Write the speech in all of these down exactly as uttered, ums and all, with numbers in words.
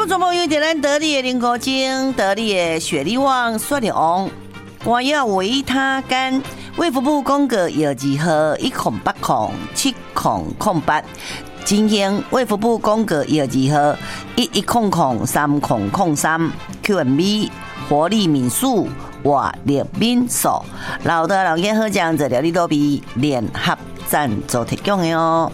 众朋友，点咱得力的灵果精，得力的雪力旺、雪力旺，我要维他干。卫福部公告药剂号一空八空七空空八，今天卫福部公告药剂号一一空空三空空三 Q M B 活力敏素活力敏素，老的老爷喝酱这疗力多比联合赞助提供的哦。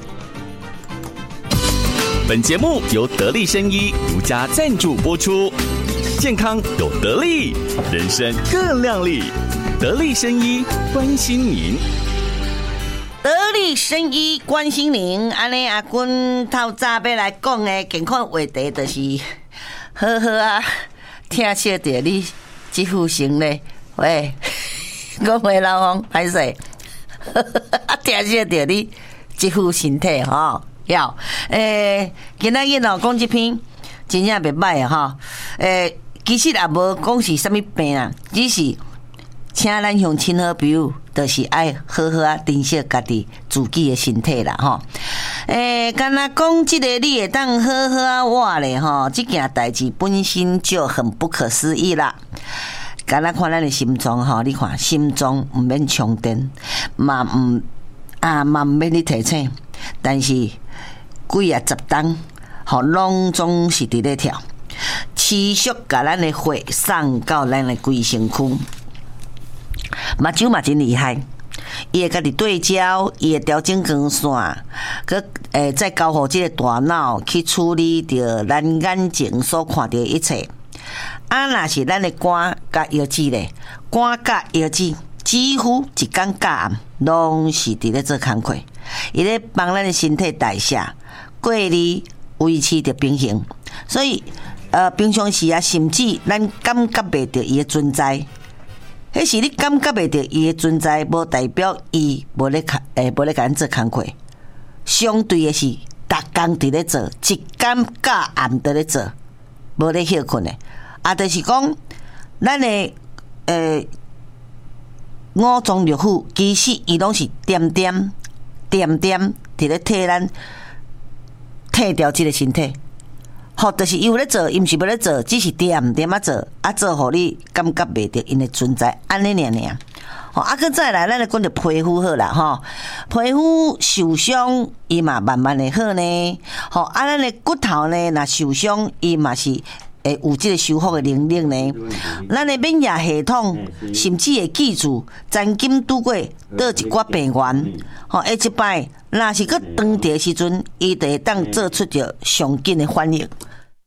本节目由得力生医独家赞助播出，健康有得力，人生更亮丽。得力生医关心您， 得力生医关心您。安尼阿君透早要来讲的健康话题，就是好好啊，听笑着你这副声咧，喂，讲话老王歹势，啊，听笑着你这副身体吼。要诶，今仔日哦讲这篇真正袂歹啊哈。诶，其实也无讲是啥物病啊，只是请咱乡亲好朋友，就是爱好好啊珍惜家己自己的身体啦吼。诶，敢若讲即个你会当好好啊活咧吼，即件代志本身就很不可思议啦。敢若看咱的心脏吼，你看心脏毋免充电，嘛毋啊嘛毋免你提醒，但是几啊十档，吼，拢总是伫咧跳，持续甲咱的血送到咱的规身躯。目睭嘛真厉害，伊会家己对焦，伊会调整光线，佮诶再交互即个大脑去处理着咱眼睛所看到一切。啊，若是咱的肝甲腰子咧，肝甲腰子几乎一天到暗拢是伫咧做工课，伊咧帮咱的身体代谢。过滤维持着平衡，所以呃平常时啊，甚至咱感觉袂到伊的存在。迄是你感觉袂到伊的存在，无代表伊无咧诶无咧甲咱做工课。相对的是，逐工伫咧做，一天到暗伫咧做，无咧休困诶。啊，就是讲咱的诶五脏六腑，其实伊拢是点点点点伫咧替咱。退掉这个身体，好，就是伊有咧做，伊毋是无咧做，只是点点啊做，啊做互你感觉袂到因的存在，安尼尔尔。好，啊，佮再来，咱来讲着皮肤好啦，吼，皮肤受伤，伊嘛慢慢会好呢。好，啊，咱的骨头呢，若受伤，伊嘛是会有即个修复的能力呢。咱的免疫系统甚至会记住曾经拄过倒一寡病源，吼，下一摆。若是佮长地的时阵，伊就会当做出着上紧的反应。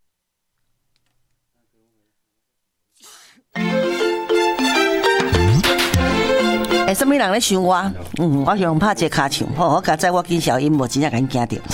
诶，什么人咧想我？嗯，我想拍一个卡唱，好，我甲在我紧小音，无真正甲你惊着。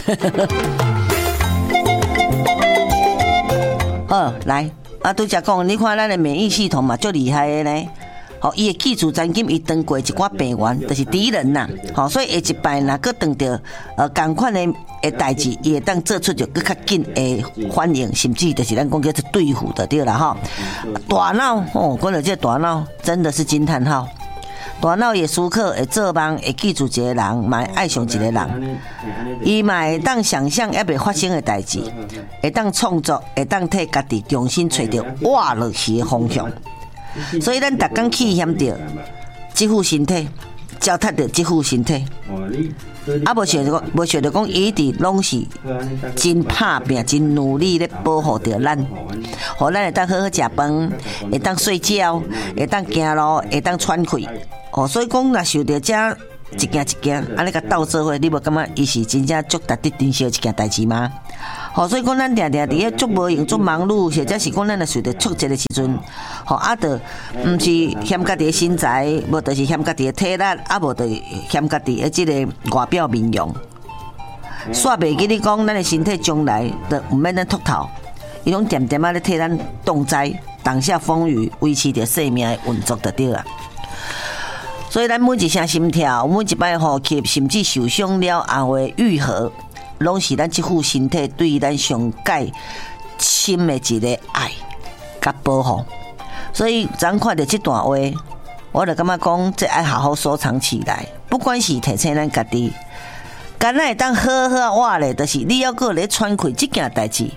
好，来，啊，拄则讲，你看咱的免疫系统嘛，足厉害的呢。好，伊会记住曾经伊当过一寡病源，就是敌人呐。好，所以下一摆若佮当着呃同款的诶代志，伊会当做出着佮较紧的反应，甚至就是咱讲叫做对付的对啦吼。大脑哦，讲到这大脑真的是惊叹号。大脑也思考，会做梦，会记住一个人，嘛会爱上一个人。伊嘛会当想象还未发生的代志，会当创作，会当替家己重新找到活落去的方向。所以咱逐工去嫌着这副身体，糟蹋着这副身体，啊无想着讲，无想着讲，伊一直拢是真拍拼、真努力咧保护着咱，互咱会当好好食饭，会当睡觉，会当行路，会当喘气。哦，所以讲，若受着这一件一件，安尼甲斗做伙，你无感觉伊是真正足值得珍惜一件代志吗？好，所以讲，咱定定伫咧足无用、足忙碌，或者是讲咱若受着挫折的时阵，吼，啊，着毋是嫌家己的身材，无就是嫌家己的体力，啊，无就嫌家己的即个外表面容。煞袂记你讲，咱的身体将来着毋免咱秃头，伊拢点点啊咧替咱挡灾、挡下风雨，维持着生命的运作就对啦。所以咱每一声心跳，每一摆呼吸，甚至受伤了后的愈合。拢是咱这副身体对咱上界深的一个爱甲保护，所以咱看到这段话，我就感觉讲，这爱好好收藏起来。不管是提醒咱家己，敢若会当好好活咧，就是你要搁咧喘气这件代志，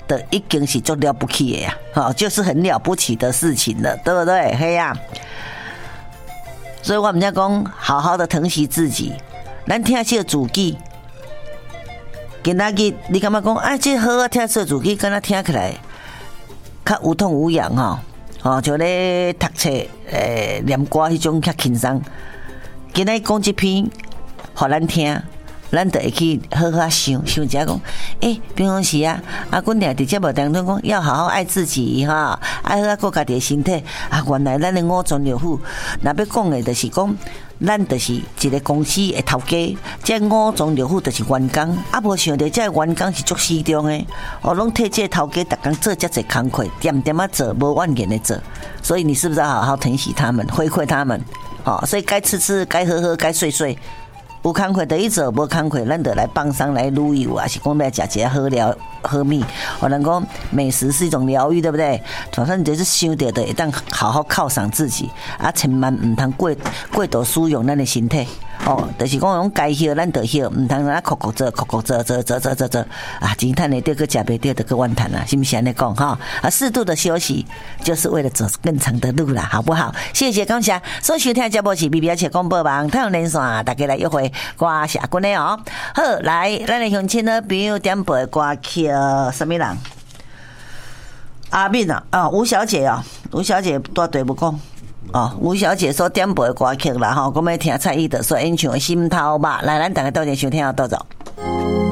的已经是足了不起的呀，好，就是很了不起的事情了，对不对？嘿呀、啊，所以我们在讲，好好的疼惜自己，咱听些自己。今仔日你感觉讲，哎，这好啊，听些自己，敢若听起来较无痛无痒吼，哦，就咧读册，诶，念歌迄种较轻松。今仔讲这篇，互咱听。咱就会去好好想想一下讲，诶、欸，平常时啊，阿阮定伫节目当中讲，要好好爱自己哈，爱好顾家己的身体啊。原来咱的五脏六腑，若要讲的，就是讲，咱就是一个公司的头家，这五脏六腑就是员工，啊，无想到这员工是足死忠的，哦，拢替这头家逐工做遮侪工课，点点啊做，无怨言的做，所以你是不是要好好疼惜他们，回馈他们？哦，所以该吃吃，该喝喝，该睡睡。有工课就去做，无工课咱就来帮上来旅游啊，是讲来食一下好料好米。有人讲美食是一种疗愈，对不对？反正就是想到的，一旦好好犒赏自己啊，千万唔通过过度使用咱的身体。哦，就是讲用该休咱就休，唔通咱哭哭做哭哭做做做做做做啊，钱赚得到，佮食袂到，就佮怨叹啦，是不是安尼讲哈？啊，适度的休息，就是为了走更长的路啦，好不好？谢谢感谢，所以收听节目是 B B 且广播网太阳连线，大家来约会，我是阿君的哦。好，来，咱来乡亲的朋友点播歌曲，什么人？阿敏啊，啊，吴小姐啊，吴小姐多对不讲。哦，吴小姐所点播的歌曲啦，吼，我们听蔡依的所演唱的《心头肉》，来，咱大家到底收听到多少？